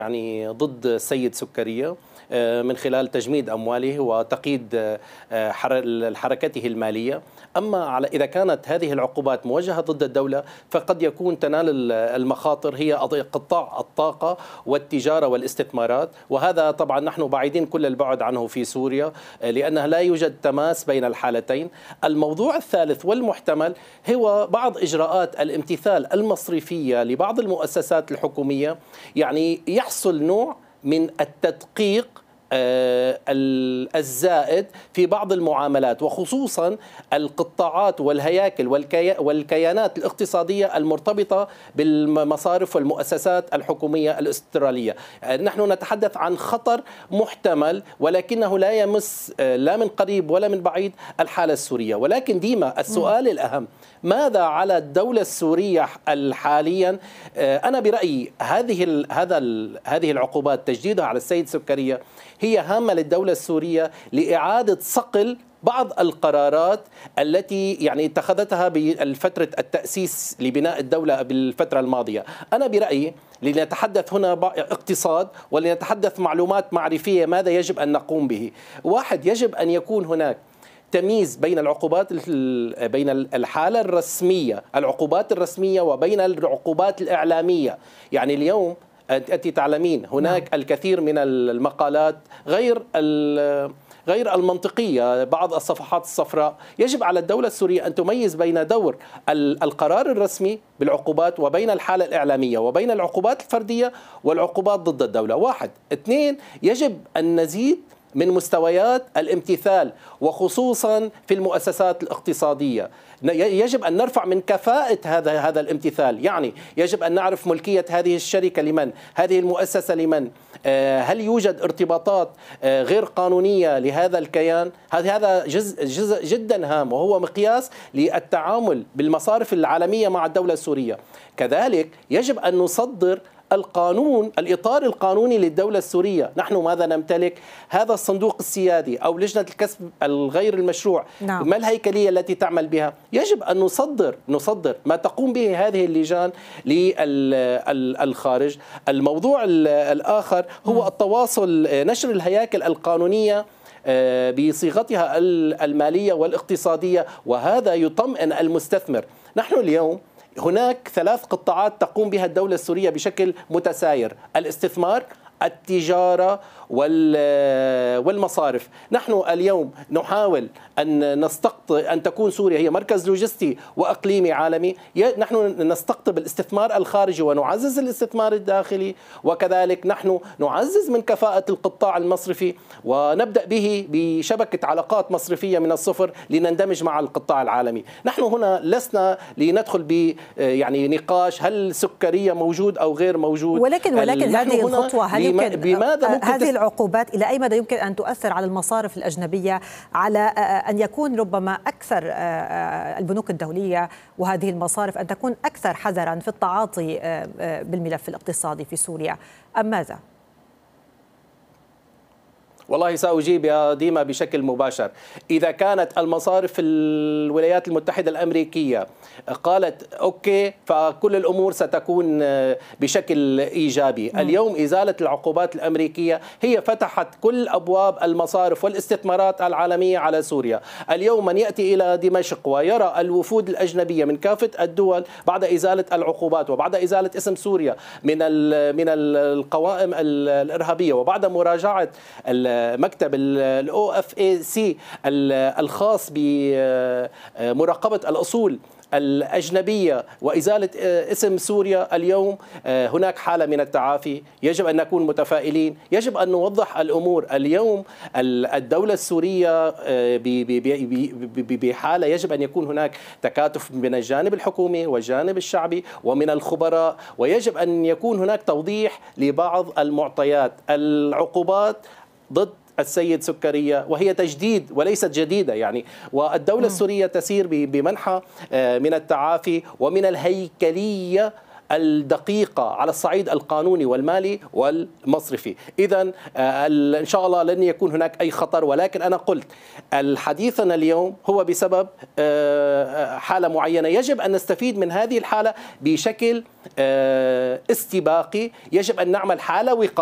يعني ضد السيد سكرية من خلال تجميد أمواله وتقييد حركته المالية. أما إذا كانت هذه العقوبات موجهة ضد الدولة فقد يكون تنال المخاطر هي قطاع الطاقة والتجارة والاستثمارات، وهذا طبعا نحن بعيدين كل البعد عنه في سوريا لأنها لا يوجد تماس بين الحالتين. الموضوع الثالث والمحتمل هو بعض إجراءات الامتثال المصرفية لبعض المؤسسات الحكومية، يعني يحصل نوع من التدقيق الزائد في بعض المعاملات، وخصوصا القطاعات والهياكل والكيانات الاقتصادية المرتبطة بالمصارف والمؤسسات الحكومية الاسترالية. نحن نتحدث عن خطر محتمل ولكنه لا يمس لا من قريب ولا من بعيد الحالة السورية. ولكن ديما السؤال الأهم، ماذا على الدولة السورية حاليا؟ أنا برأيي هذه العقوبات تجديدها على السيد سكرية هي هامة للدولة السورية لإعادة صقل بعض القرارات التي يعني اتخذتها بفترة التأسيس لبناء الدولة بالفترة الماضية. أنا برأيي لنتحدث هنا اقتصاد ولنتحدث معلومات معرفية ماذا يجب أن نقوم به. واحد، يجب أن يكون هناك تمييز بين بين الحالة الرسمية، العقوبات الرسمية، وبين العقوبات الإعلامية. يعني اليوم أنت تعلمين هناك الكثير من المقالات غير المنطقية، بعض الصفحات الصفراء. يجب على الدولة السورية أن تميز بين دور القرار الرسمي بالعقوبات وبين الحالة الإعلامية وبين العقوبات الفردية والعقوبات ضد الدولة. واحد. اثنين، يجب أن نزيد من مستويات الامتثال وخصوصا في المؤسسات الاقتصادية. يجب أن نرفع من كفاءة هذا الامتثال، يعني يجب أن نعرف ملكية هذه الشركة لمن، هذه المؤسسة لمن، هل يوجد ارتباطات غير قانونية لهذا الكيان. هذا جزء جدا هام وهو مقياس للتعامل بالمصارف العالمية مع الدولة السورية. كذلك يجب أن نصدر الإطار القانوني للدولة السورية. نحن ماذا نمتلك؟ هذا الصندوق السيادي أو لجنة الكسب الغير المشروع. نعم. ما الهيكلية التي تعمل بها؟ يجب أن نصدر ما تقوم به هذه اللجان للخارج. الموضوع الآخر هو التواصل، نشر الهياكل القانونية بصيغتها المالية والاقتصادية، وهذا يطمئن المستثمر. نحن اليوم هناك 3 قطاعات تقوم بها الدولة السورية بشكل متساير: الاستثمار، التجارة والمصارف. نحن اليوم نحاول أن تكون سوريا هي مركز لوجستي وأقليمي عالمي. نحن نستقطب الاستثمار الخارجي ونعزز الاستثمار الداخلي، وكذلك نحن نعزز من كفاءة القطاع المصرفي ونبدأ به بشبكة علاقات مصرفية من الصفر لنندمج مع القطاع العالمي. نحن هنا لسنا لندخل ب يعني نقاش هل سكرية موجود أو غير موجود، ولكن هذه الخطوة هل يمكن هذه العقوبات إلى أي مدى يمكن أن تؤثر على المصارف الأجنبية، على أن يكون ربما أكثر البنوك الدولية وهذه المصارف أن تكون أكثر حذرا في التعاطي بالملف الاقتصادي في سوريا، أم ماذا؟ والله سأجيب يا ديما بشكل مباشر. إذا كانت المصارف في الولايات المتحدة الأمريكية قالت أوكي فكل الأمور ستكون بشكل إيجابي. اليوم إزالة العقوبات الأمريكية هي فتحت كل أبواب المصارف والاستثمارات العالمية على سوريا. اليوم من يأتي إلى دمشق ويرى الوفود الأجنبية من كافة الدول بعد إزالة العقوبات وبعد إزالة اسم سوريا من القوائم الإرهابية وبعد مراجعة مكتب OFAC الخاص بمراقبة الأصول الأجنبية وإزالة اسم سوريا، اليوم هناك حالة من التعافي. يجب أن نكون متفائلين، يجب أن نوضح الأمور. اليوم الدولة السورية بحالة يجب أن يكون هناك تكاتف من الجانب الحكومي والجانب الشعبي ومن الخبراء، ويجب أن يكون هناك توضيح لبعض المعطيات. العقوبات ضد السيد سكرية وهي تجديد وليست جديدة يعني، والدولة السورية تسير بمنحى من التعافي ومن الهيكلية الدقيقة على الصعيد القانوني والمالي والمصرفي. إذن إن شاء الله لن يكون هناك أي خطر، ولكن أنا قلت حديثنا اليوم هو بسبب حالة معينة، يجب أن نستفيد من هذه الحالة بشكل استباقي، يجب أن نعمل حالة وقائية